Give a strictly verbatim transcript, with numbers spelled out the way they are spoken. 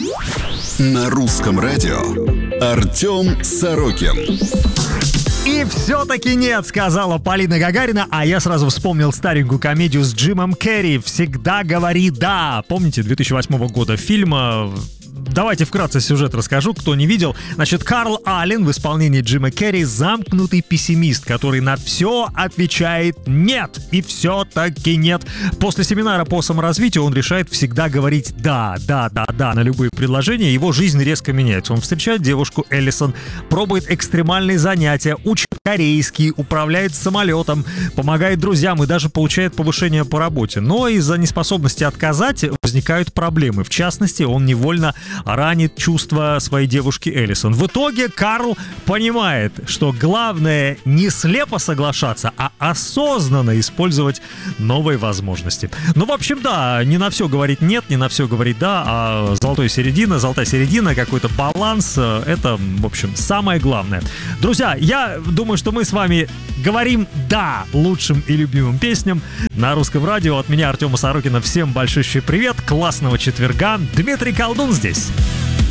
На русском радио Артем Сорокин. И все-таки нет, сказала Полина Гагарина, а я сразу вспомнил старенькую комедию с Джимом Керри «Всегда говори да». Помните, две тысячи восьмого года фильма? Давайте вкратце сюжет расскажу, кто не видел. Значит, Карл Аллен в исполнении Джима Керри замкнутый пессимист, который на все отвечает «нет». И все-таки нет. После семинара по саморазвитию он решает всегда говорить «да, да, да, да» на любые предложения. Его жизнь резко меняется. Он встречает девушку Эллисон, пробует экстремальные занятия, учит корейский, управляет самолетом, помогает друзьям и даже получает повышение по работе. Но из-за неспособности отказать возникают проблемы. В частности, он невольно ранит чувства своей девушки Эллисон. В итоге Карл понимает, что главное не слепо соглашаться, а осознанно использовать новые возможности. Ну, в общем, да, не на все говорить нет, не на все говорить да, а золотая середина, золотая середина, какой-то баланс, это, в общем, самое главное. Друзья, я думаю, что мы с вами говорим «да» лучшим и любимым песням на русском радио. От меня, Артема Сорокина, всем большущий привет, классного четверга. Дмитрий Колдун здесь.